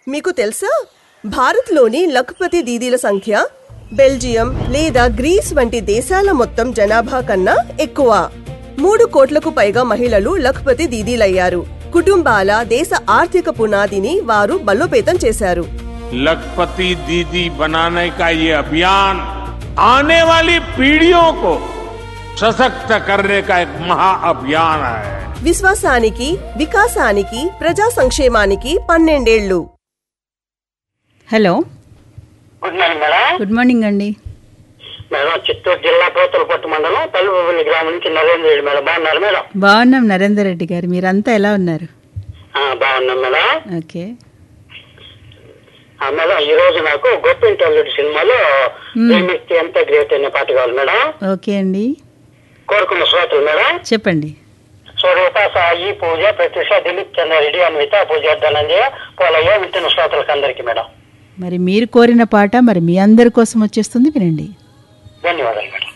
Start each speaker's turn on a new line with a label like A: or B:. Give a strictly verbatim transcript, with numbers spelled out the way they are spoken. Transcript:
A: మీకు తెలుసా, భారత్లోని లఖపతి దీదీల సంఖ్య బెల్జియం లేదా గ్రీస్ వంటి దేశాల మొత్తం జనాభా కన్నా ఎక్కువ. మూడు కోట్లకు పైగా మహిళలు లఖపతి దీదీలయ్యారు. కుటుంబాల దేశ ఆర్థిక పునాదిని వారు బలోపేతం చేశారు.
B: लखपति दीदी बनाने का ये अभियान आने वाली पीढ़ियों को सशक्त करने का एक महा अभियान है.
A: విశ్వాసానికి, వికాసానికి, ప్రజా సంక్షేమానికి పన్నెండేళ్లు.
C: Hello,
D: good morning madam.
C: Good morning అండి.
D: మేడం, చిత్తూరు జిల్లా పోతలపట్టు మండలం పల్లిపల్లి గ్రామం నుంచి నరేంద్ర రెడ్డి మేడం. బాగున్నారు మేడం?
C: బాగున్నాం నరేందర్ రెడ్డి గారు, మీరంతా ఎలా ఉన్నారు?
D: బాగున్నాం మేడం.
C: ఓకే
D: మేడం, ఈ రోజు నాకు గొప్పింటి అల్లుడు సినిమాలో ప్రేమిస్తే ఎంత గ్రేట్ అనే పాట కావాలి మేడం.
C: ఓకే అండి,
D: కోరుకున్న శ్రోతలు మేడం
C: చెప్పండి.
D: స్వరూప, సాయి, పూజ, ప్రత్యూష, దిలీప్ చంద్రారెడ్డి, అన్విత, పూజ, ధనంజయ, పోలయ్య, వింటున్న శ్రోతలకు అందరికి మేడం.
C: మరి మీరు కోరిన పాట మరి మీ అందరి కోసం వచ్చేస్తుంది, వినండి.
D: ధన్యవాదాలు మేడం.